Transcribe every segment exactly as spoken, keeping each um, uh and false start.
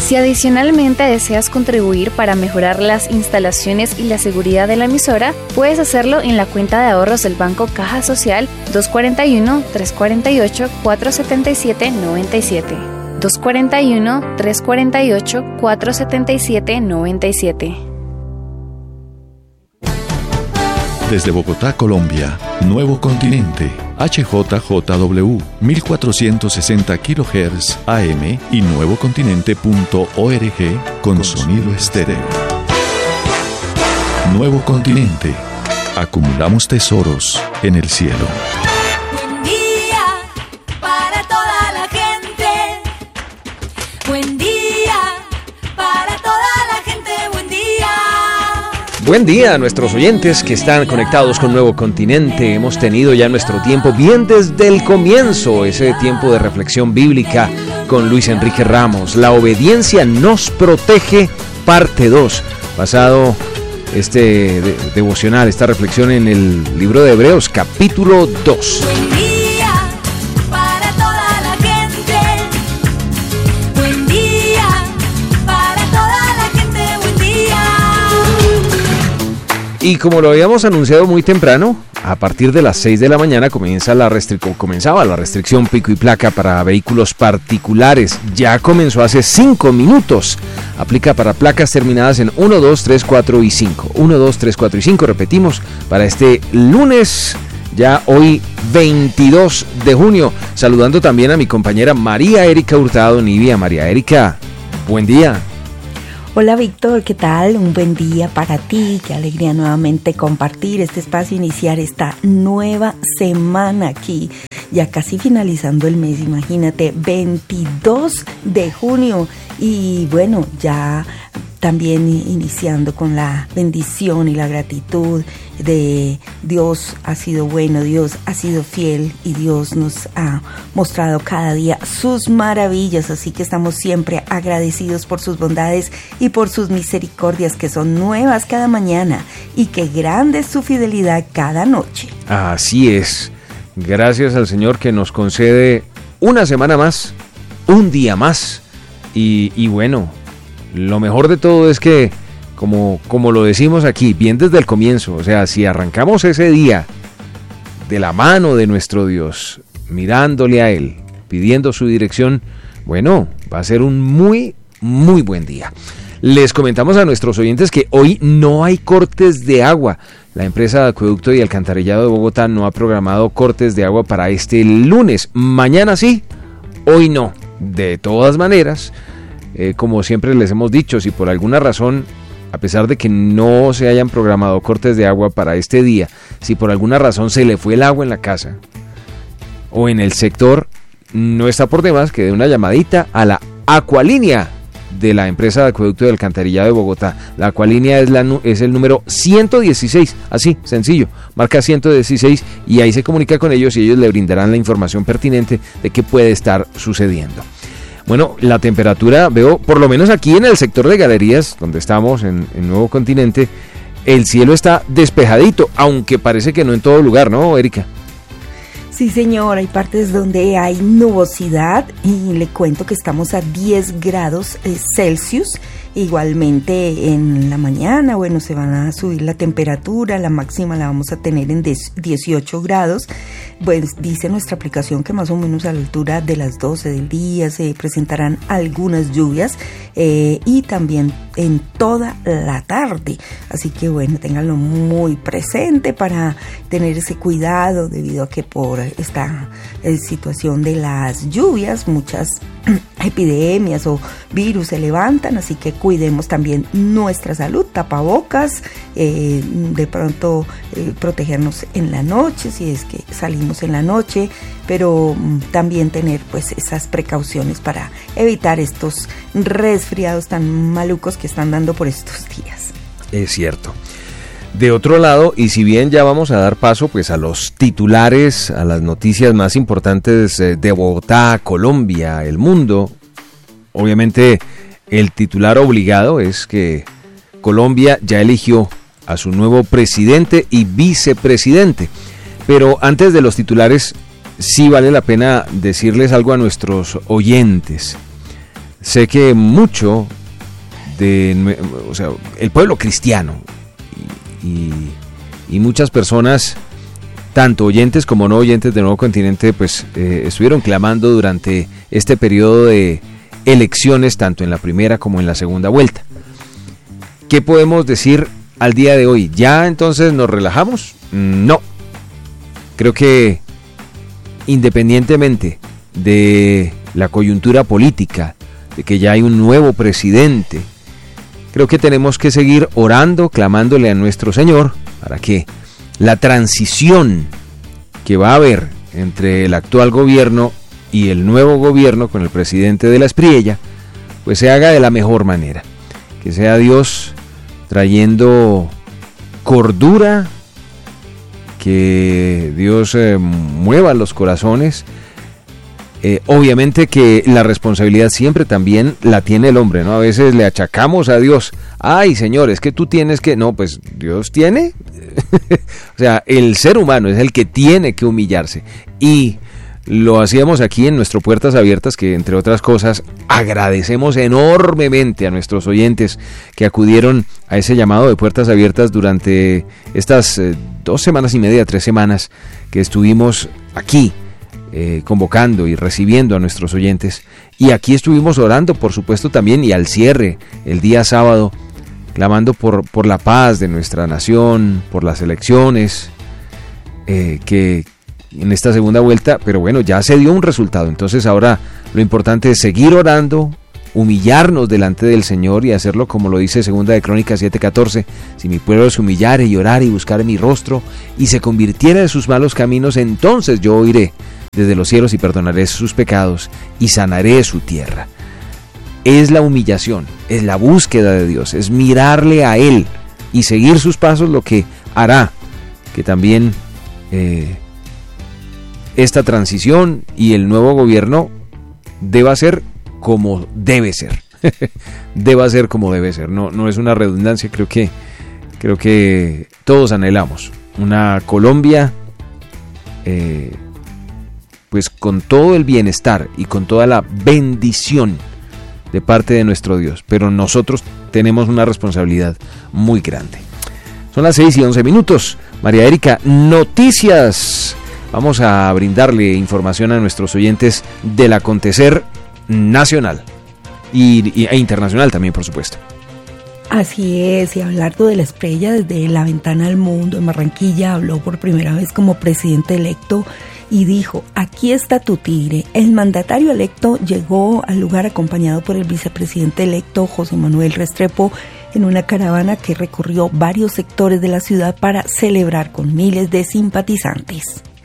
Si adicionalmente deseas contribuir para mejorar las instalaciones y la seguridad de la emisora, puedes hacerlo en la cuenta de ahorros del Banco Caja Social dos cuatro uno, tres cuatro ocho, cuatro siete siete, nueve siete. dos cuatro uno, tres cuatro ocho, cuatro siete siete, nueve siete. Desde Bogotá, Colombia, Nuevo Continente, H J J W, mil cuatrocientos sesenta kilohertz A M y nuevocontinente punto org con sonido estéreo. Nuevo Continente, acumulamos tesoros en el cielo. Buen día para toda la gente. Buen día para toda la gente. Buen día. Buen día a nuestros oyentes que están conectados con Nuevo Continente. Hemos tenido ya nuestro tiempo bien desde el comienzo, ese tiempo de reflexión bíblica con Luis Enrique Ramos. La obediencia nos protege, parte dos, basado este de, devocional, esta reflexión en el libro de Hebreos, capítulo dos. Buen día para toda la gente. Buen día para toda la gente. Buen día. Y como lo habíamos anunciado muy temprano, a partir de las seis de la mañana comienza la restric- comenzaba la restricción pico y placa para vehículos particulares. Ya comenzó hace cinco minutos. Aplica para placas terminadas en uno, dos, tres, cuatro y cinco. uno, dos, tres, cuatro y cinco. Repetimos, para este lunes, ya hoy veintidós de junio. Saludando también a mi compañera María Erika Hurtado Nivia. María Erika, buen día. Hola Víctor, ¿qué tal? Un buen día para ti, qué alegría nuevamente compartir este espacio, iniciar esta nueva semana aquí, ya casi finalizando el mes, imagínate, veintidós de junio y bueno, ya también iniciando con la bendición y la gratitud de Dios ha sido bueno, Dios ha sido fiel y Dios nos ha mostrado cada día sus maravillas, así que estamos siempre agradecidos por sus bondades y por sus misericordias que son nuevas cada mañana y que grande es su fidelidad cada noche. Así es, gracias al Señor que nos concede una semana más, un día más y, y bueno, lo mejor de todo es que Como, como lo decimos aquí, bien desde el comienzo, o sea, si arrancamos ese día de la mano de nuestro Dios, mirándole a Él, pidiendo su dirección, bueno, va a ser un muy, muy buen día. Les comentamos a nuestros oyentes que hoy no hay cortes de agua. La empresa de Acueducto y Alcantarillado de Bogotá no ha programado cortes de agua para este lunes. Mañana sí, hoy no. De todas maneras, eh, como siempre les hemos dicho, si por alguna razón, a pesar de que no se hayan programado cortes de agua para este día, si por alguna razón se le fue el agua en la casa o en el sector, no está por demás que dé una llamadita a la Acualínea de la empresa de Acueducto y Alcantarillado de Bogotá. La Acualínea es, la, es el número ciento dieciséis, así, sencillo, marca ciento dieciséis y ahí se comunica con ellos y ellos le brindarán la información pertinente de qué puede estar sucediendo. Bueno, la temperatura, veo, por lo menos aquí en el sector de galerías, donde estamos, en, en Nuevo Continente, el cielo está despejadito, aunque parece que no en todo lugar, ¿no, Erika? Sí, señor, hay partes donde hay nubosidad y le cuento que estamos a diez grados Celsius. Igualmente en la mañana, bueno, se van a subir la temperatura, la máxima la vamos a tener en dieciocho grados. Pues dice nuestra aplicación que más o menos a la altura de las doce del día se presentarán algunas lluvias eh, y también en toda la tarde. Así que bueno, ténganlo muy presente para tener ese cuidado debido a que por esta eh, situación de las lluvias muchas epidemias o virus se levantan, así que cuidemos también nuestra salud, tapabocas, eh, de pronto eh, protegernos en la noche si es que salimos en la noche, pero mm, también tener pues esas precauciones para evitar estos resfriados tan malucos que están dando por estos días. Es cierto. De otro lado, y si bien ya vamos a dar paso pues a los titulares, a las noticias más importantes de Bogotá, Colombia, el mundo, obviamente el titular obligado es que Colombia ya eligió a su nuevo presidente y vicepresidente. Pero antes de los titulares, sí vale la pena decirles algo a nuestros oyentes. sé que mucho de, o sea, el pueblo cristiano y, y, y muchas personas, tanto oyentes como no oyentes de Nuevo Continente, pues eh, estuvieron clamando durante este periodo de elecciones, tanto en la primera como en la segunda vuelta. ¿Qué podemos decir al día de hoy? ¿Ya entonces nos relajamos? No. Creo que independientemente de la coyuntura política, de que ya hay un nuevo presidente, creo que tenemos que seguir orando, clamándole a nuestro Señor para que la transición que va a haber entre el actual gobierno y el nuevo gobierno con el presidente de la Espriella, pues se haga de la mejor manera. Que sea Dios trayendo cordura, que Dios eh, mueva los corazones. Eh, obviamente que la responsabilidad siempre también la tiene el hombre, ¿no? A veces le achacamos a Dios, ay Señor, es que tú tienes que, no, pues Dios tiene, o sea, el ser humano es el que tiene que humillarse, y lo hacíamos aquí en nuestro Puertas Abiertas, que entre otras cosas agradecemos enormemente a nuestros oyentes que acudieron a ese llamado de Puertas Abiertas durante estas eh, dos semanas y media, tres semanas que estuvimos aquí eh, convocando y recibiendo a nuestros oyentes. Y aquí estuvimos orando, por supuesto, también, y al cierre, el día sábado, clamando por, por la paz de nuestra nación, por las elecciones, eh, que en esta segunda vuelta, pero bueno, ya se dio un resultado. Entonces ahora lo importante es seguir orando, humillarnos delante del Señor y hacerlo como lo dice Segunda de Crónicas siete catorce: si mi pueblo se humillare y orare y buscare mi rostro y se convirtiera de sus malos caminos, entonces yo oiré desde los cielos y perdonaré sus pecados y sanaré su tierra. Es la humillación, es la búsqueda de Dios, es mirarle a Él y seguir sus pasos lo que hará que también eh, esta transición y el nuevo gobierno deba ser como debe ser. Deba ser como debe ser. No, no es una redundancia, creo que, creo que todos anhelamos una Colombia eh, pues con todo el bienestar y con toda la bendición de parte de nuestro Dios. Pero nosotros tenemos una responsabilidad muy grande. Son las seis y once minutos. María Erika, noticias. Vamos a brindarle información a nuestros oyentes del acontecer nacional y, y, e internacional también, por supuesto. Así es, y hablando de la Espriella desde la ventana al mundo, en Barranquilla habló por primera vez como presidente electo y dijo: aquí está tu tigre. El mandatario electo llegó al lugar acompañado por el vicepresidente electo José Manuel Restrepo en una caravana que recorrió varios sectores de la ciudad para celebrar con miles de simpatizantes.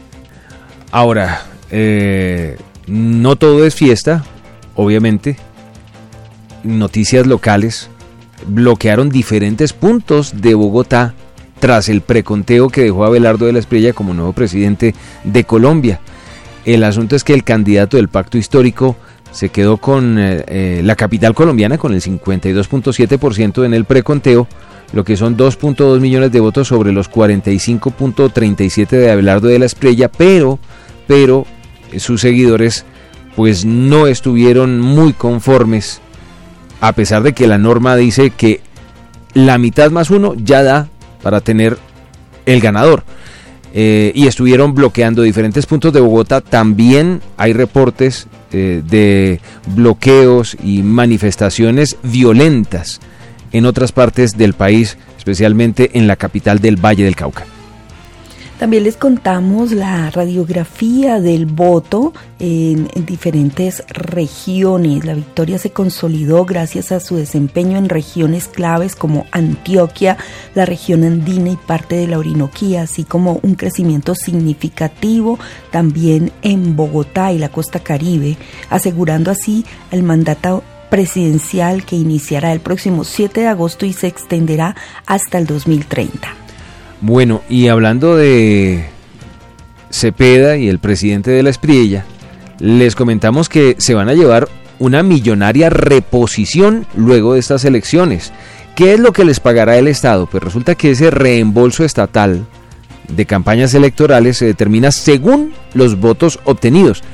Ahora, eh, no todo es fiesta, obviamente. Noticias locales: bloquearon diferentes puntos de Bogotá tras el preconteo que dejó a Abelardo de la Espriella como nuevo presidente de Colombia. El asunto es que el candidato del Pacto Histórico se quedó con eh, eh, la capital colombiana con el cincuenta y dos punto siete por ciento en el preconteo, lo que son dos punto dos millones de votos sobre los cuarenta y cinco punto treinta y siete de Abelardo de la Espriella, pero, pero sus seguidores pues no estuvieron muy conformes, a pesar de que la norma dice que la mitad más uno ya da para tener el ganador. Eh, y estuvieron bloqueando diferentes puntos de Bogotá. También hay reportes eh, de bloqueos y manifestaciones violentas en otras partes del país, especialmente en la capital del Valle del Cauca. También les contamos la radiografía del voto en, en diferentes regiones. La victoria se consolidó gracias a su desempeño en regiones claves como Antioquia, la región andina y parte de la Orinoquía, así como un crecimiento significativo también en Bogotá y la costa Caribe, asegurando así el mandato presidencial que iniciará el próximo siete de agosto y se extenderá hasta el dos mil treinta. Bueno, y hablando de Cepeda y el presidente de la Espriella, les comentamos que se van a llevar una millonaria reposición luego de estas elecciones. ¿Qué es lo que les pagará el Estado? Pues resulta que ese reembolso estatal de campañas electorales se determina según los votos obtenidos.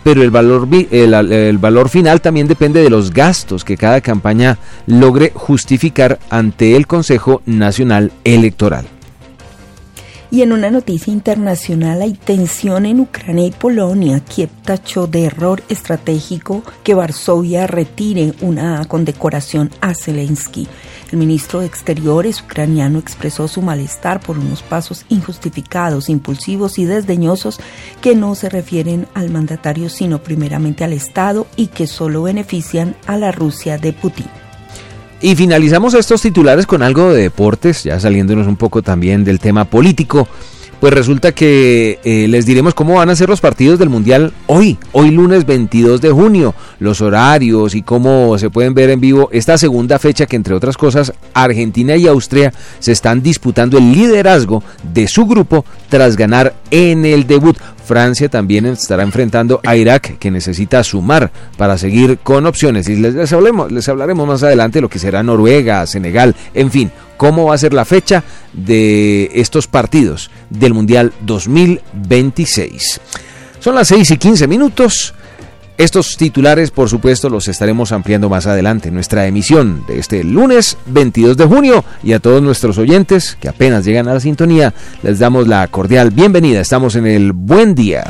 pero el valor, el, el valor final también depende de los gastos que cada campaña logre justificar ante el Consejo Nacional Electoral. Y en una noticia internacional, hay tensión en Ucrania y Polonia. Kiev tachó de error estratégico que Varsovia retire una condecoración a Zelensky. El ministro de Exteriores ucraniano expresó su malestar por unos pasos injustificados, impulsivos y desdeñosos que no se refieren al mandatario sino primeramente al Estado y que solo benefician a la Rusia de Putin. Y finalizamos estos titulares con algo de deportes, ya saliéndonos un poco también del tema político. Pues resulta que eh, les diremos cómo van a ser los partidos del Mundial hoy, hoy lunes veintidós de junio, los horarios y cómo se pueden ver en vivo esta segunda fecha que, entre otras cosas, Argentina y Austria se están disputando el liderazgo de su grupo tras ganar en el debut. Francia también estará enfrentando a Irak, que necesita sumar para seguir con opciones. Y les, les, hablemos, les hablaremos más adelante de lo que será Noruega, Senegal, en fin, cómo va a ser la fecha de estos partidos del Mundial dos mil veintiséis. Son las seis y quince minutos. Estos titulares, por supuesto, los estaremos ampliando más adelante en nuestra emisión de este lunes veintidós de junio. Y a todos nuestros oyentes que apenas llegan a la sintonía, les damos la cordial bienvenida. Estamos en el Buen Día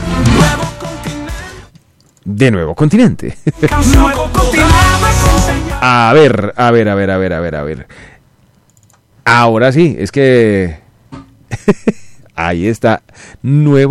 de Nuevo Continente. A ver, a ver, a ver, a ver, a ver, a ver. Ahora sí, es que... Ahí está. Nuevo